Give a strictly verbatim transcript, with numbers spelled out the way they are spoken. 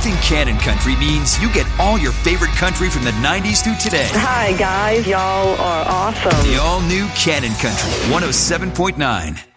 Selecting Canon Country means you get all your favorite country from the nineties through today. Hi, guys. Y'all are awesome. The all-new Canon Country, one oh seven point nine.